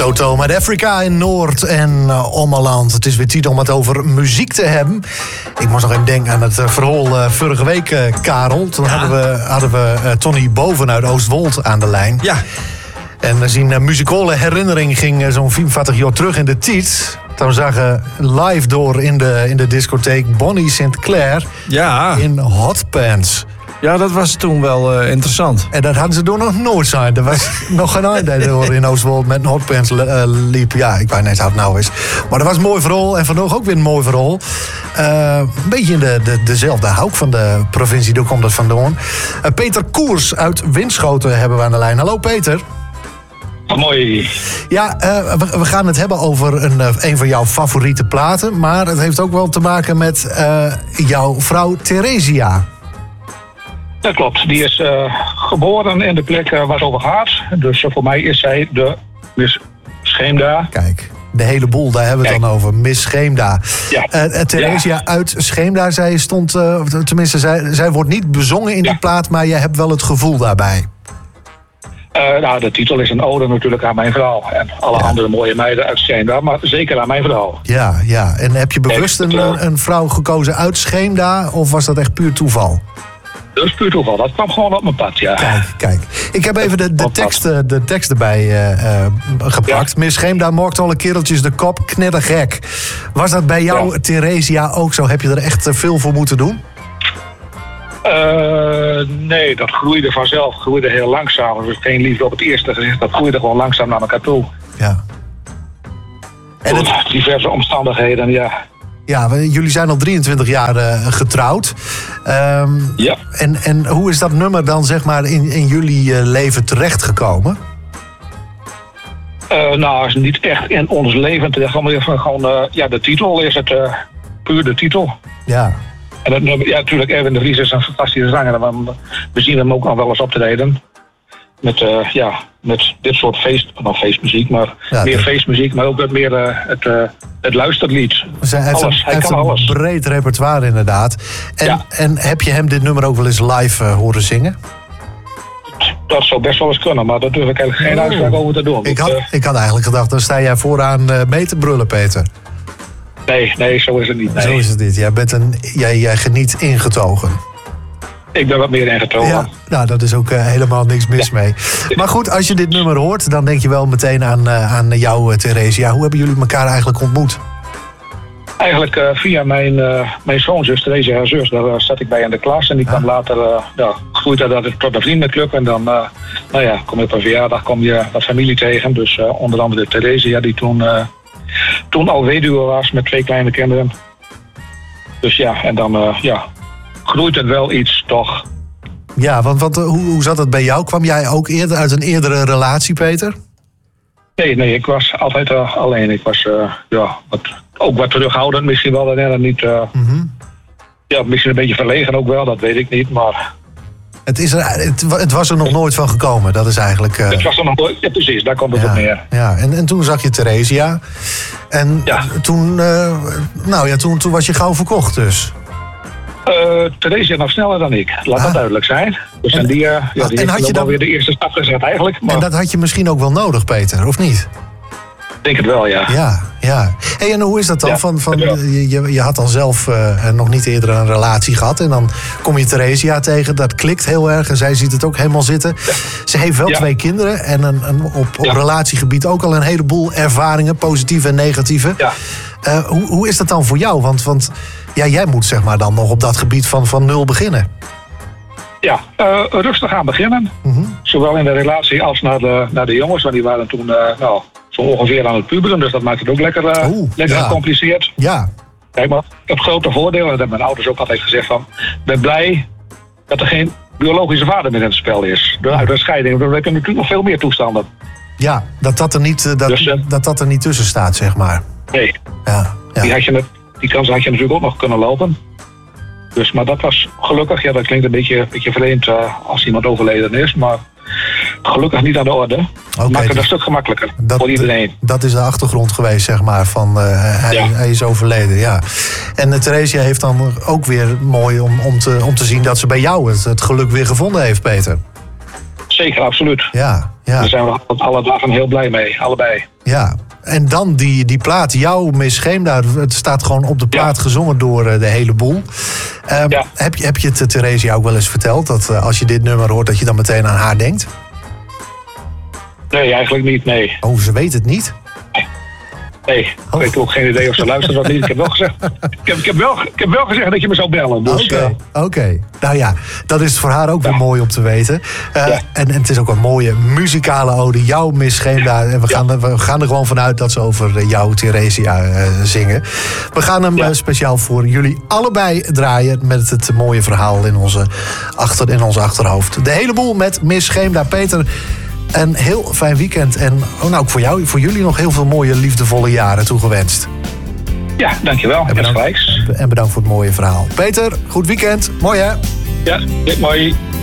Toto met Afrika in Noord- en Ommeland. Het is weer tijd om het over muziek te hebben. Ik moest nog even denken aan het verhaal vorige week, Karel. Toen hadden we Tony Boven uit Oostwold aan de lijn. Ja. En zijn muzikale herinnering ging zo'n 44 jaar terug in de tijd. Toen zagen live door in de discotheek Bonnie Sinclair in Hot Pants. Ja, dat was toen wel interessant. En dat hadden ze door nog nooit zijn. Er was nog geen eind door in Oostwold met een Hot Pants liep. Ja, ik weet niet eens hoe het nou is. Maar dat was een mooi verhaal. En vandaag ook weer een mooi verhaal. Een beetje in dezelfde hoek van de provincie. Daar komt het vandaan. Peter Koers uit Winschoten hebben we aan de lijn. Hallo Peter. Mooi. Ja, we gaan het hebben over een van jouw favoriete platen. Maar het heeft ook wel te maken met jouw vrouw Theresia. Dat klopt. Die is geboren in de plek waar het over gaat. Dus voor mij is zij de Miss Scheemda. Kijk, de hele boel, daar hebben we het dan over. Miss Scheemda. Ja. Theresia uit Scheemda, zij stond... tenminste, zij wordt niet bezongen in die plaat... maar jij hebt wel het gevoel daarbij. Nou, de titel is een ode natuurlijk aan mijn vrouw. En alle andere mooie meiden uit Scheemda, maar zeker aan mijn vrouw. Ja, ja. En heb je bewust een vrouw gekozen uit Scheemda... of was dat echt puur toeval? Dat is puur toeval. Dat kwam gewoon op mijn pad, ja. Kijk. Ik heb even de tekst erbij gepakt. Ja. Miss Scheemda mocht alle kereltjes de kop knettergek. Was dat bij jou, Theresia, ook zo? Heb je er echt veel voor moeten doen? Nee, dat groeide vanzelf. Groeide heel langzaam. Dus geen liefde op het eerste gezicht. Dat groeide gewoon langzaam naar elkaar toe. Ja. En door diverse omstandigheden, ja. Ja, jullie zijn al 23 jaar getrouwd. Ja. En hoe is dat nummer dan zeg maar in jullie leven terechtgekomen? Nou, is niet echt in ons leven terechtgekomen. Gewoon de titel is het puur de titel. Ja. En het nummer, ja, natuurlijk, Erwin de Vries is een fantastische zanger. We zien hem ook al wel eens optreden. Met dit soort feestmuziek, maar meer feestmuziek, maar ook meer het luisterlied. Hij kan alles. Een breed repertoire inderdaad. En heb je hem dit nummer ook wel eens live horen zingen? Dat zou best wel eens kunnen, maar daar durf ik eigenlijk geen uitspraak over te doen. Ik had eigenlijk gedacht, dan sta jij vooraan mee te brullen, Peter. Nee, zo is het niet. Nee. Zo is het niet. Jij geniet ingetogen. Ik ben wat meer ingetogen. Ja, nou, dat is ook helemaal niks mis mee. Maar goed, als je dit nummer hoort, dan denk je wel meteen aan jou, Theresia. Hoe hebben jullie elkaar eigenlijk ontmoet? Eigenlijk via mijn schoonzus, Theresia, haar zus. Daar zat ik bij in de klas. En die kwam later, groeide dat tot een vriendenclub. En dan, kom je op een verjaardag, kom je wat familie tegen. Dus onder andere Theresia, die toen al weduwe was met 2 kleine kinderen. Dus en dan groeit het wel iets, toch? Ja, want hoe zat het bij jou? Kwam jij ook eerder uit een eerdere relatie, Peter? Nee, ik was altijd alleen. Ik was ook wat terughoudend misschien wel. Misschien een beetje verlegen ook wel, dat weet ik niet, maar... Het was er nog nooit van gekomen, dat is eigenlijk... Het was er nog nooit, ja, precies, daar komt het op neer. Ja, en toen zag je Theresia. En toen was je gauw verkocht dus. Theresia nog sneller dan ik, laat dat duidelijk zijn. Dus die heeft dan weer de eerste stap gezet eigenlijk. Maar... En dat had je misschien ook wel nodig, Peter, of niet? Ik denk het wel, ja. Ja. Hey, en hoe is dat dan? Je had dan zelf nog niet eerder een relatie gehad. En dan kom je Theresia tegen. Dat klikt heel erg. En zij ziet het ook helemaal zitten. Ja. Ze heeft wel 2 kinderen. En op relatiegebied ook al een heleboel ervaringen. Positieve en negatieve. Ja. Hoe is dat dan voor jou? Want jij moet zeg maar dan nog op dat gebied van 0 beginnen. Ja, rustig aan beginnen. Mm-hmm. Zowel in de relatie als naar de jongens. Want die waren toen... zo ongeveer aan het puberen, dus dat maakt het ook lekker gecompliceerd. Ja. Kijk maar, het grote voordeel, en dat hebben mijn ouders ook altijd gezegd van... Ik ben blij dat er geen biologische vader meer in het spel is. Uit de scheiding, dan heb je natuurlijk nog veel meer toestanden. Ja, dat er niet tussen staat, zeg maar. Nee. Ja. Die kans had je natuurlijk ook nog kunnen lopen. Dus, maar dat was gelukkig, dat klinkt een beetje vreemd als iemand overleden is, maar... Gelukkig niet aan de orde. Maakt het een stuk gemakkelijker voor iedereen. Dat is de achtergrond geweest, zeg maar, van hij is overleden, ja. En Theresia heeft dan ook weer mooi om te zien dat ze bij jou het geluk weer gevonden heeft, Peter. Zeker, absoluut. Ja. Daar zijn we alle dagen heel blij mee, allebei. Ja, en dan die plaat, jouw Miss Scheemda, het staat gewoon op de plaat gezongen door de hele boel. Heb je het Theresia ook wel eens verteld, dat als je dit nummer hoort, dat je dan meteen aan haar denkt? Nee, eigenlijk niet, nee. Oh, ze weet het niet? Nee, ik heb ook geen idee of ze luistert of niet. Ik heb wel gezegd, ik heb wel gezegd dat je me zou bellen. Dus, Oké. Nou ja, dat is voor haar ook weer mooi om te weten. En het is ook een mooie muzikale ode. Jouw Miss Scheemda. En we gaan er gewoon vanuit dat ze over jouw Theresia zingen. We gaan hem speciaal voor jullie allebei draaien. Met het mooie verhaal in onze achterhoofd. De hele boel met Miss Scheemda. Peter, een heel fijn weekend. En ook voor jullie nog heel veel mooie, liefdevolle jaren toegewenst. Ja, dankjewel. En bedankt voor het mooie verhaal. Peter, goed weekend. Mooi hè? Ja, mooi.